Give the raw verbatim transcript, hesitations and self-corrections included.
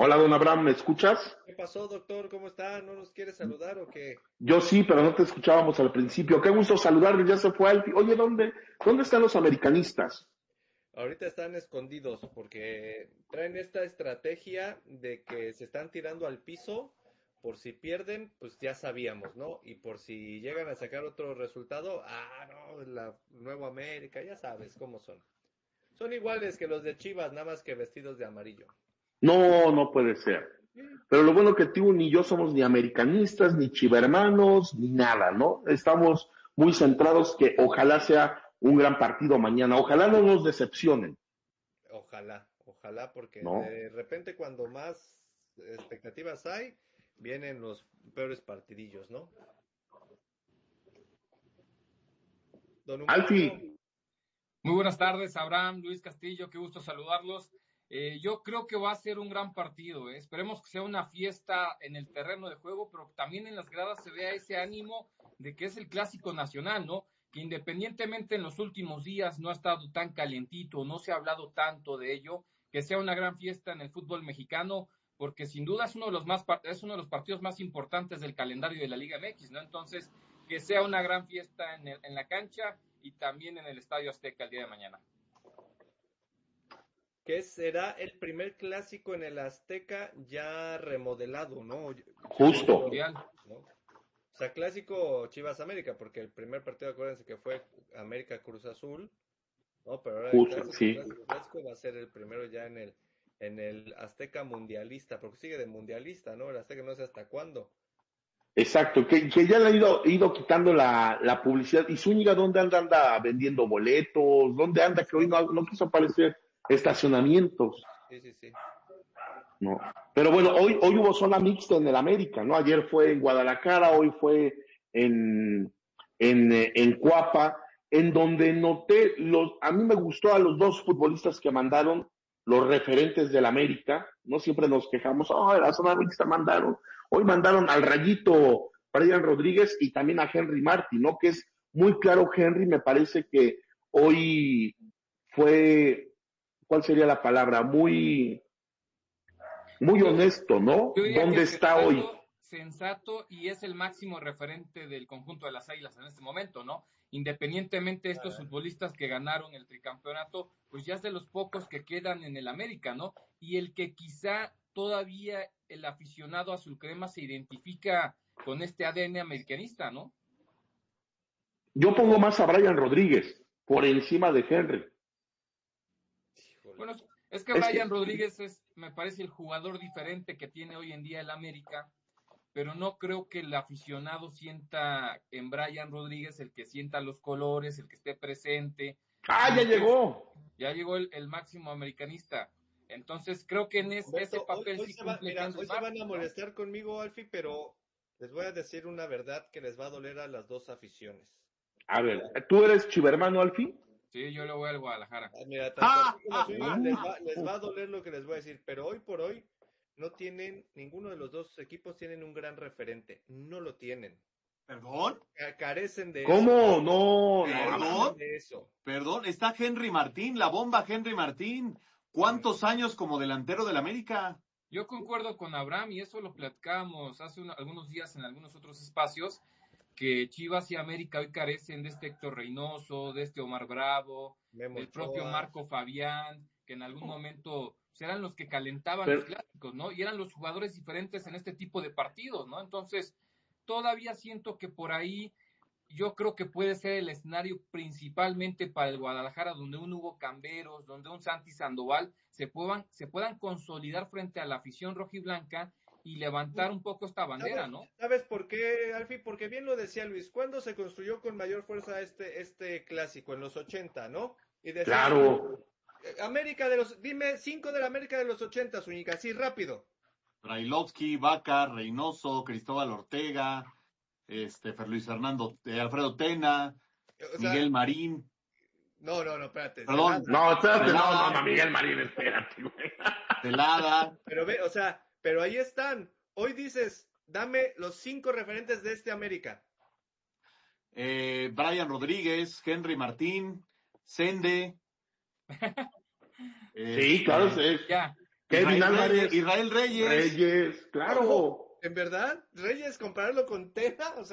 Hola, don Abraham, ¿me escuchas? ¿Qué pasó, doctor? ¿Cómo está? ¿No nos quiere saludar o qué? Yo sí, pero no te escuchábamos al principio. Qué gusto saludarle, ya se fue Alfie. Oye, ¿dónde, dónde están los americanistas? Ahorita están escondidos porque traen esta estrategia de que se están tirando al piso por si pierden, pues ya sabíamos, ¿no? Y por si llegan a sacar otro resultado, ah, no, la Nueva América, ya sabes cómo son. Son iguales que los de Chivas, nada más que vestidos de amarillo. No, no puede ser. Sí. Pero lo bueno que tú ni yo somos ni americanistas, ni chivermanos, ni nada, ¿no? Estamos muy centrados que ojalá sea un gran partido mañana. Ojalá no nos decepcionen, Ojalá, ojalá, porque ¿no? de repente cuando más expectativas hay, vienen los peores partidillos, ¿no? Don Humberto, Alfie, Muy buenas tardes, Abraham, Luis Castillo, qué gusto saludarlos. Eh, yo creo que va a ser un gran partido, ¿eh? Esperemos que sea una fiesta en el terreno de juego, pero que también en las gradas se vea ese ánimo de que es el clásico nacional, ¿no? Que independientemente en los últimos días no ha estado tan calientito, no se ha hablado tanto de ello, que sea una gran fiesta en el fútbol mexicano, porque sin duda es uno de los más es uno de los partidos más importantes del calendario de la Liga M X, ¿no? Entonces, que sea una gran fiesta en, el, en la cancha y también en el Estadio Azteca el día de mañana. que será el primer clásico en el Azteca ya remodelado, ¿no? Según justo. yo, Mundial. ¿no? O sea, clásico Chivas América, porque el primer partido, acuérdense que fue América Cruz Azul, ¿no? Pero ahora el Justo, clásico, sí. clásico, clásico va a ser el primero ya en el, en el Azteca Mundialista, porque sigue de Mundialista, ¿no? El Azteca no sé hasta cuándo. Exacto, que, que ya le han ido, ido quitando la, la publicidad. ¿Y Zúñiga dónde anda? ¿Anda vendiendo boletos? ¿Dónde anda? Que hoy no, no quiso aparecer estacionamientos, Sí, sí, sí. ¿no? Pero bueno, hoy, hoy hubo zona mixta en el América, ¿no? Ayer fue en Guadalajara, hoy fue en, en, eh, en Cuapa, en donde noté, los, a mí me gustó a los dos futbolistas que mandaron, los referentes del América, no siempre nos quejamos, oh, la zona mixta mandaron, hoy mandaron al Rayito Brian Rodríguez y también a Henry Martin, ¿no? Que es muy claro, Henry, me parece que hoy fue, ¿cuál sería la palabra? Muy, muy Yo, honesto, ¿no? yo diría que ¿Dónde está hoy? sensato, sensato y es el máximo referente del conjunto de las Águilas en este momento, ¿no? Independientemente de estos futbolistas que ganaron el tricampeonato, pues ya es de los pocos que quedan en el América, ¿no? Y el que quizá todavía el aficionado azul crema se identifica con este A D N americanista, ¿no? Yo pongo más a Brian Rodríguez por encima de Henry. Híjole. Bueno, es que Es Brian que, Rodríguez es, me parece, el jugador diferente que tiene hoy en día el América, pero no creo que el aficionado sienta en Brian Rodríguez el que sienta los colores, el que esté presente, ah, ya sino que es, llegó. ya llegó el, el máximo americanista. Entonces creo que en es, ese Humberto, hoy, papel hoy sí se va, cumple mira, Henry hoy se van a Martin, ¿no? molestar conmigo, Alfie, pero les voy a decir una verdad que les va a doler a las dos aficiones. A ver, ¿tú eres chivermano, Alfie? Sí, yo le voy al Guadalajara. Ah, mira, tanto a ¡Ja, ti como a ja, su hija ja! les va, les va a doler lo que les voy a decir, pero hoy por hoy no tienen, ninguno de los dos equipos tienen un gran referente, no lo tienen. ¿Perdón? Ca- Carecen de eso, ¿Cómo? No, carecen no. ¿Perdón? de eso. Perdón, está Henry Martín, la bomba Henry Martín. ¿Cuántos años como delantero del América? Yo concuerdo con Abraham y eso lo platicábamos hace una, algunos días en algunos otros espacios, que Chivas y América hoy carecen de este Héctor Reynoso, de este Omar Bravo, Memo del propio Ochoa. Marco Fabián, que en algún momento pues, eran los que calentaban los Pero, clásicos, ¿no? Y eran los jugadores diferentes en este tipo de partidos, ¿no? Entonces, todavía siento que por ahí yo creo que puede ser el escenario principalmente para el Guadalajara, donde un Hugo Camberos, donde un Santi Sandoval se puedan, se puedan consolidar frente a la afición rojiblanca y levantar un poco esta bandera, ¿Sabes, ¿no? sabes por qué, Alfie? Porque bien lo decía Luis, ¿cuándo se construyó con mayor fuerza este, este clásico? En los ochenta, ¿no? Y decía Luis, claro. eh, América de los, dime cinco de la América de los ochenta, Zúñiga, así rápido. Brailovsky, Vaca, Reynoso, Cristóbal Ortega, este, Fer Luis Fernando, eh, Alfredo Tena, O Miguel sea, Marín, no, no, no, espérate, perdón, Celada. No, espérate, no, no, Celada, no, Miguel Marín, espérate, güey. Celada, Pero ve, o sea, pero ahí están. Hoy dices, dame los cinco referentes de este América. eh, Brian Rodríguez, Henry Martín, Sende, Sí, claro, este, es, Ya, Kevin Israel Álvarez. Reyes, Israel Reyes. Reyes, claro. ¿En verdad? ¿Reyes compararlo con Tena? O sea,